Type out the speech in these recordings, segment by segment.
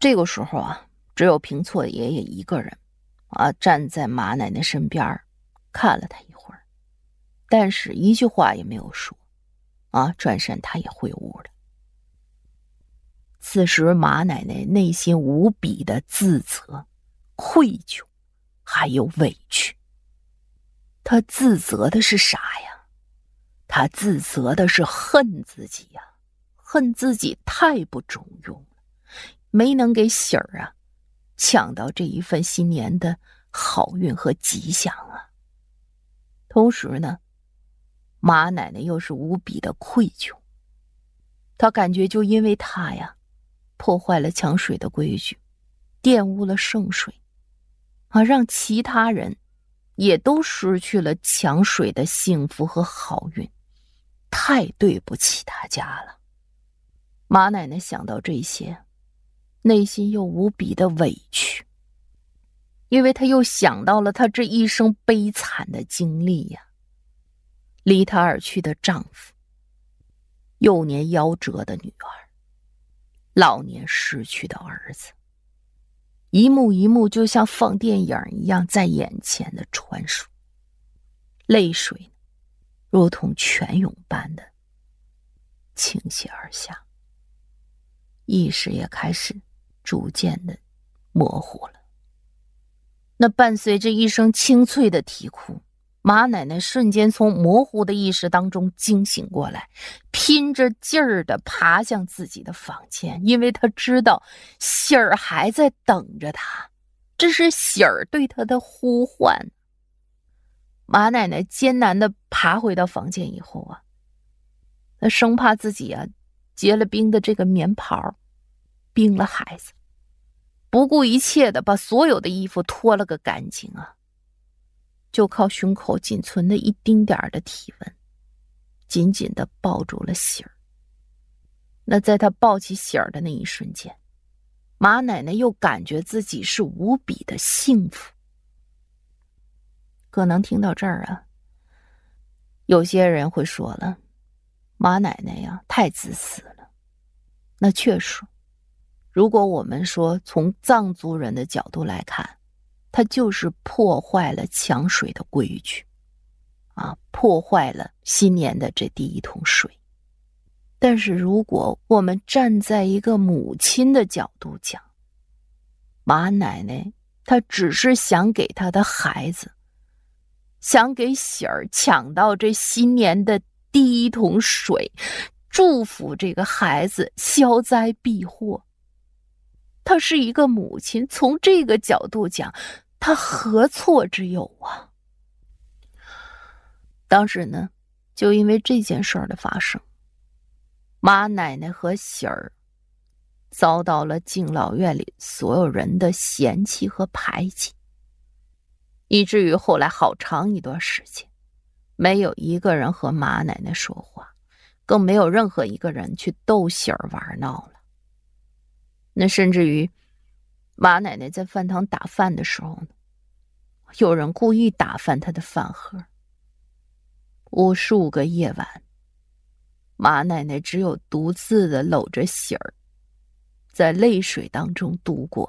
这个时候啊，只有平错爷爷一个人站在马奶奶身边，看了他一会儿，但是一句话也没有说转身他也回屋了。此时马奶奶内心无比的自责、愧疚还有委屈。她自责的是啥呀？她自责的是恨自己呀，恨自己太不中用了，没能给喜儿抢到这一份新年的好运和吉祥啊。同时呢，马奶奶又是无比的愧疚，她感觉就因为她破坏了抢水的规矩，玷污了圣水让其他人也都失去了抢水的幸福和好运，太对不起大家了。马奶奶想到这些，内心又无比的委屈，因为她又想到了她这一生悲惨的经历呀。离她而去的丈夫，幼年夭折的女儿，老年失去的儿子，一幕一幕就像放电影一样在眼前的传输，泪水如同泉涌般的倾泻而下，意识也开始逐渐的模糊了。那伴随着一声清脆的啼哭，马奶奶瞬间从模糊的意识当中惊醒过来，拼着劲儿地爬向自己的房间，因为她知道喜儿还在等着她，这是喜儿对她的呼唤。马奶奶艰难地爬回到房间以后她生怕自己结了冰的这个棉袍冰了孩子，不顾一切地把所有的衣服脱了个干净就靠胸口仅存的一丁点的体温，紧紧地抱住了喜儿。那在他抱起喜儿的那一瞬间，马奶奶又感觉自己是无比的幸福。可能听到这儿有些人会说了，马奶奶太自私了。那确实，如果我们说从藏族人的角度来看，他就是破坏了抢水的规矩破坏了新年的这第一桶水。但是如果我们站在一个母亲的角度讲，马奶奶她只是想给她的孩子，想给喜儿抢到这新年的第一桶水，祝福这个孩子消灾避祸。她是一个母亲，从这个角度讲，她何错之有啊？当时呢，就因为这件事儿的发生，马奶奶和喜儿遭到了敬老院里所有人的嫌弃和排挤，以至于后来好长一段时间，没有一个人和马奶奶说话，更没有任何一个人去逗喜儿玩闹了。那甚至于马奶奶在饭堂打饭的时候呢，有人故意打翻她的饭盒。无数个夜晚，马奶奶只有独自的搂着喜儿，在泪水当中度过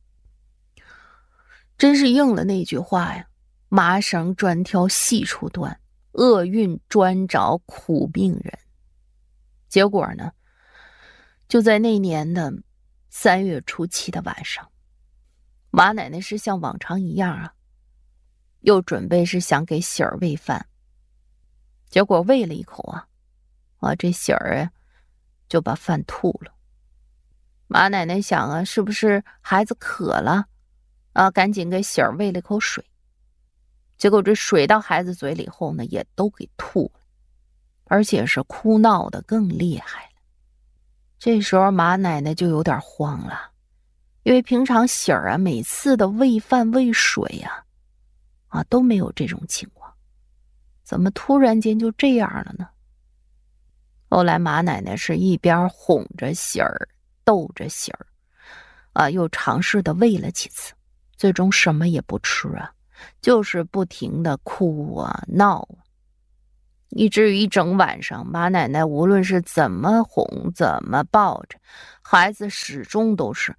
真是应了那句话麻绳专挑细处断，厄运专找苦病人。结果呢，就在那年的3月初7的晚上，马奶奶是像往常一样又准备是想给喜儿喂饭，结果喂了一口这喜儿就把饭吐了。马奶奶想是不是孩子渴了赶紧给喜儿喂了口水，结果这水到孩子嘴里后呢，也都给吐了，而且是哭闹的更厉害了。这时候马奶奶就有点慌了，因为平常喜儿每次的喂饭喂水都没有这种情况，怎么突然间就这样了呢？后来马奶奶是一边哄着喜儿，逗着喜儿又尝试的喂了几次，最终什么也不吃就是不停的哭闹以至于一整晚上，马奶奶无论是怎么哄怎么抱着孩子，始终都是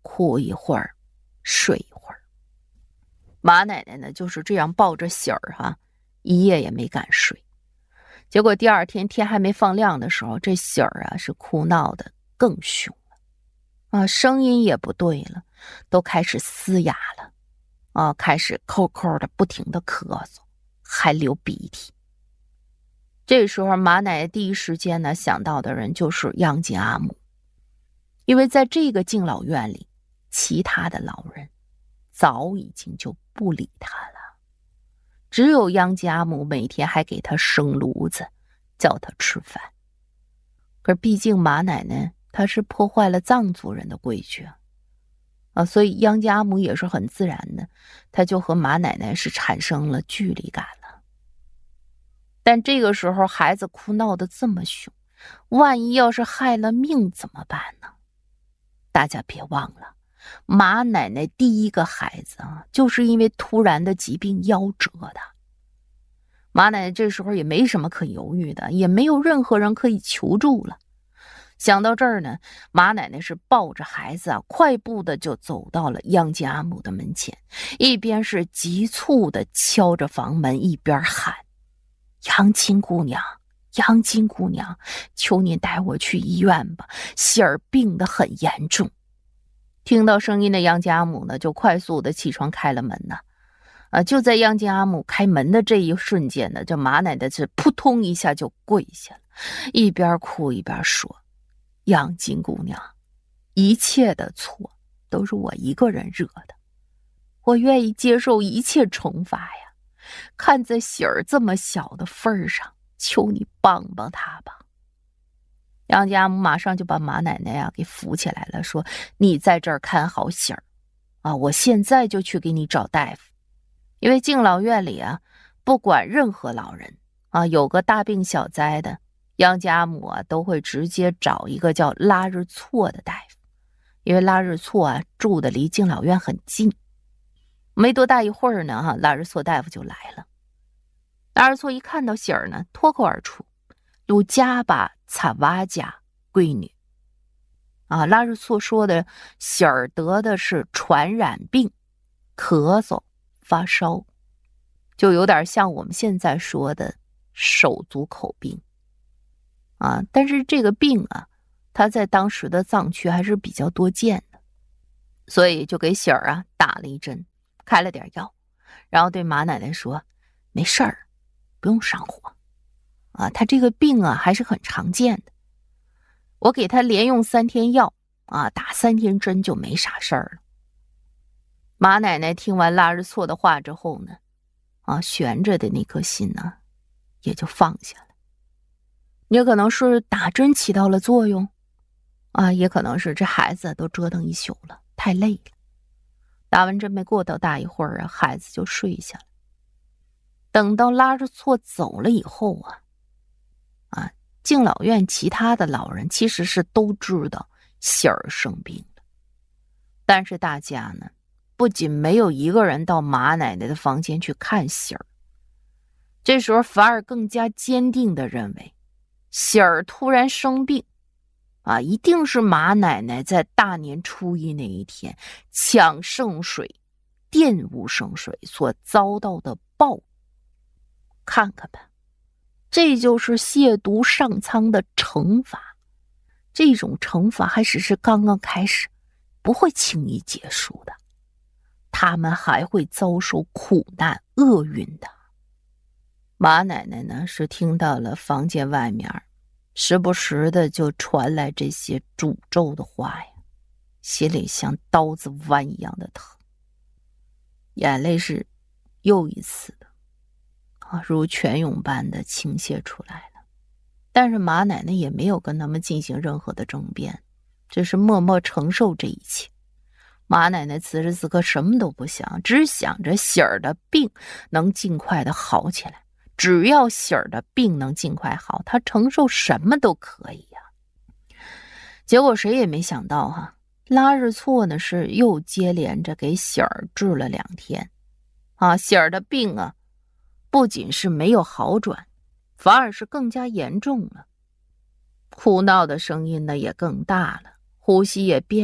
哭一会儿，睡一会儿。马奶奶呢就是这样抱着喜儿一夜也没敢睡。结果第二天天还没放亮的时候，这喜儿是哭闹的更凶了声音也不对了，都开始嘶哑了开始扣扣的不停的咳嗽，还流鼻涕。这时候马奶奶第一时间呢想到的人就是央金阿母，因为在这个敬老院里，其他的老人早已经就不理他了，只有央金阿母每天还给他生炉子，叫他吃饭。可是毕竟马奶奶她是破坏了藏族人的规矩所以央金阿母也是很自然的，她就和马奶奶是产生了距离感了。但这个时候孩子哭闹的这么凶，万一要是害了命怎么办呢？大家别忘了，马奶奶第一个孩子就是因为突然的疾病夭折的。马奶奶这时候也没什么可犹豫的，也没有任何人可以求助了。想到这儿呢，马奶奶是抱着孩子快步的就走到了央金阿母的门前，一边是急促的敲着房门，一边喊：央金姑娘，央金姑娘，求您带我去医院吧，喜儿病得很严重。听到声音的央金阿母呢，就快速的起床开了门就在央金阿母开门的这一瞬间呢，这马奶奶是扑通一下就跪下了，一边哭一边说：央金姑娘，一切的错都是我一个人惹的，我愿意接受一切惩罚呀，看在喜儿这么小的份上，求你帮帮她吧。央金阿母马上就把马奶奶给扶起来了，说：你在这儿看好喜儿我现在就去给你找大夫。因为敬老院里不管任何老人有个大病小灾的，央金阿母都会直接找一个叫拉日错的大夫，因为拉日错住的离敬老院很近。没多大一会儿呢拉日错大夫就来了。拉日错一看到喜儿呢，脱口而出：鲁家吧擦瓦家闺女拉日错说的喜儿得的是传染病，咳嗽发烧，就有点像我们现在说的手足口病但是这个病它在当时的藏区还是比较多见的，所以就给喜儿打了一针，开了点药，然后对马奶奶说：没事儿，不用上火他这个病还是很常见的，我给他连用3天药打3天针就没啥事儿了。马奶奶听完拉日错的话之后呢悬着的那颗心也就放下了。也可能是打针起到了作用也可能是这孩子都折腾一宿了，太累了。打完针没过到大一会儿孩子就睡下了。等到拉日错走了以后敬老院其他的老人其实是都知道喜儿生病了，但是大家呢不仅没有一个人到马奶奶的房间去看喜儿，这时候反而更加坚定地认为喜儿突然生病一定是马奶奶在大年初一那一天抢圣水玷污圣水所遭到的报应。看看吧，这就是亵渎上苍的惩罚，这种惩罚还只是刚刚开始，不会轻易结束的，他们还会遭受苦难厄运的。马奶奶呢是听到了房间外面时不时的就传来这些诅咒的话呀，心里像刀子剜一样的疼，眼泪是又一次的如泉涌般的倾泻出来了。但是马奶奶也没有跟他们进行任何的争辩，只是默默承受这一切。马奶奶此时此刻什么都不想，只想着喜儿的病能尽快的好起来，只要喜儿的病能尽快好，她承受什么都可以结果谁也没想到拉日错呢是又接连着给喜儿治了2天喜儿的病不仅是没有好转，反而是更加严重了，哭闹的声音呢也更大了，呼吸也变